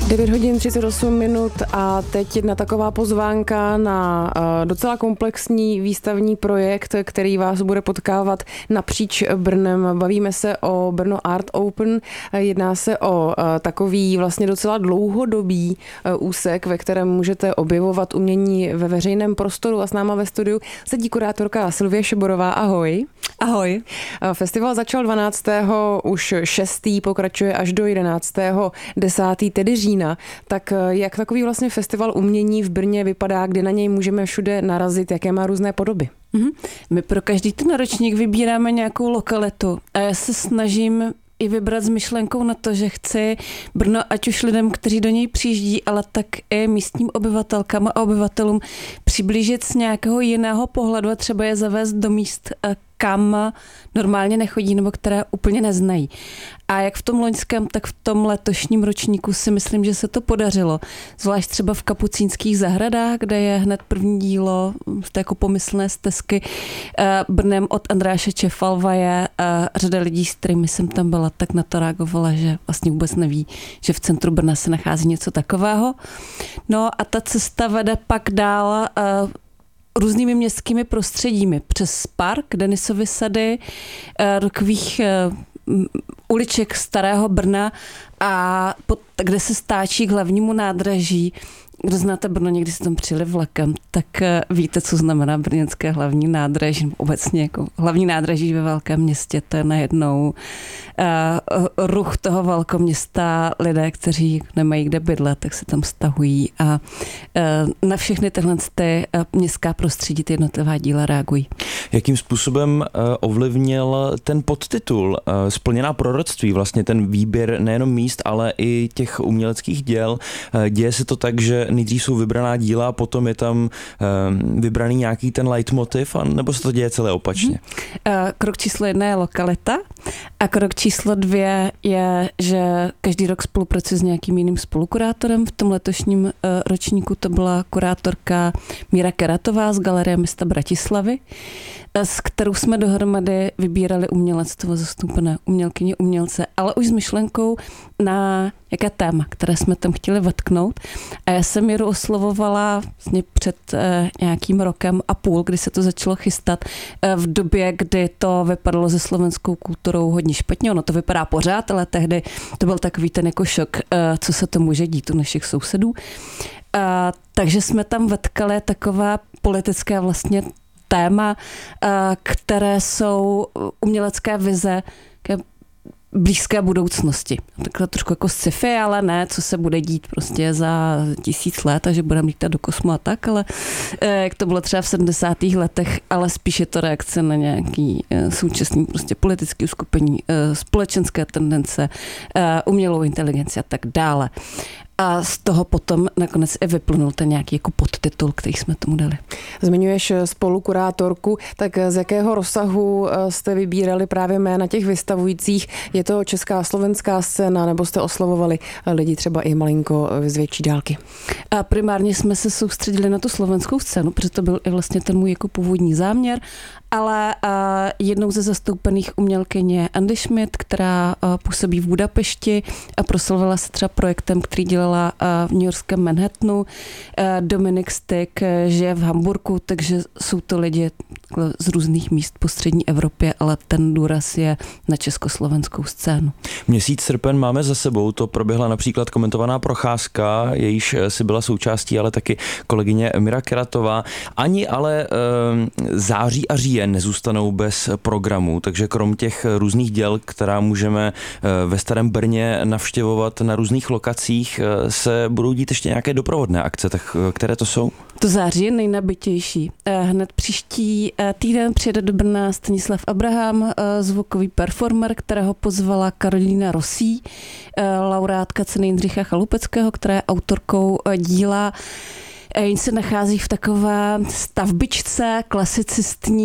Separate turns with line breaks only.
9 hodin 38 minut a teď jedna taková pozvánka na docela komplexní výstavní projekt, který vás bude potkávat napříč Brnem. Bavíme se o Brno Art Open. Jedná se o takový vlastně docela dlouhodobý úsek, ve kterém můžete objevovat umění ve veřejném prostoru a s náma ve studiu sedí kurátorka Sylvie Šeborová. Ahoj.
Ahoj.
Festival začal 12. už 6. pokračuje až do 11. 10. tedy října. Tak jak takový vlastně festival umění v Brně vypadá, kdy na něj můžeme všude narazit, jaké má různé podoby?
My pro každý ten ročník vybíráme nějakou lokalitu a já se snažím i vybrat s myšlenkou na to, že chci Brno, ať už lidem, kteří do něj přijíždí, ale tak i místním obyvatelkám a obyvatelům přiblížit z nějakého jiného pohledu a třeba je zavést do míst, kam normálně nechodí nebo které úplně neznají. A jak v tom loňském, tak v tom letošním ročníku si myslím, že se to podařilo. Zvlášť třeba v Kapucínských zahradách, kde je hned první dílo z té jako pomyslné stezky Brnem od Andráše Čefalvaje. Řada lidí, s kterými jsem tam byla, tak na to reagovala, že vlastně vůbec neví, že v centru Brna se nachází něco takového. No a ta cesta vede pak dál různými městskými prostředími přes park, Denisovy sady, takových uliček starého Brna a kde se stáčí k hlavnímu nádraží. Kdo znáte Brno, někdy jste tam přijeli vlakem, tak víte, co znamená brněnské hlavní nádraží, obecně jako hlavní nádraží ve velkém městě, to je najednou ruch toho velkoměsta, lidé, kteří nemají kde bydlet, tak se tam stahují a na všechny tyhle městská prostředí ty jednotlivá díla reagují.
Jakým způsobem ovlivnil ten podtitul Splněná proroctví, vlastně ten výběr nejenom míst, ale i těch uměleckých děl? Děje se to tak, že nejdřív jsou vybraná díla a potom je tam vybraný nějaký ten leitmotiv, nebo se to děje celé opačně?
Krok číslo 1 je lokalita a krok číslo 2 je, že každý rok spolupracuji s nějakým jiným spolukurátorem. V tom letošním ročníku to byla kurátorka Míra Keratová z Galerie města Bratislavy, s kterou jsme dohromady vybírali umělectvo, zastoupené umělkyně, umělce, ale už s myšlenkou na jaké téma, které jsme tam chtěli vetknout. A já jsem Míru oslovovala vlastně před nějakým rokem a půl, kdy se to začalo chystat, v době, kdy to vypadalo se slovenskou kulturou hodně špatně. Ono to vypadá pořád, ale tehdy to byl takový ten jako šok, co se to může dít u našich sousedů. Takže jsme tam vetkali takové politické vlastně téma, které jsou umělecké vize blízké budoucnosti. Takhle trošku jako sci-fi, ale ne, co se bude dít prostě za 1000 let a že budeme lítat do kosmu a tak, ale jak to bylo třeba v 70. letech, ale spíš je to reakce na nějaký současný prostě politický uskupení, společenské tendence, umělou inteligenci a tak dále. A z toho potom nakonec i vyplnul ten nějaký jako podtitul, který jsme tomu dali.
Zmiňuješ spolukurátorku, tak z jakého rozsahu jste vybírali právě jména těch vystavujících? Je to česká, slovenská scéna, nebo jste oslovovali lidi třeba i malinko z větší dálky?
A primárně jsme se soustředili na tu slovenskou scénu, protože to byl i vlastně ten můj jako původní záměr, ale jednou ze zastoupených umělkyň je Andy Schmidt, která působí v Budapešti a proslavila se třeba projektem, který dělala v newyorském Manhattanu. Dominik Stick žije v Hamburku, takže jsou to lidi z různých míst po střední Evropě, ale ten důraz je na československou scénu.
Měsíc srpen máme za sebou, to proběhla například komentovaná procházka, jejíž si byla součástí, ale taky kolegyně Míra Keratová. Ani ale září a říjen nezůstanou bez programu, takže krom těch různých děl, která můžeme ve Starém Brně navštěvovat na různých lokacích, se budou dít ještě nějaké doprovodné akce, tak které to jsou?
To září je nejnabitější. Hned příští týden přijede do Brna Stanislav Abraham, zvukový performer, kterého pozvala Karolína Rosí, laureátka ceny Jindřicha Chalupeckého, která je autorkou díla. Jen se nachází v takové stavbičce klasicistní,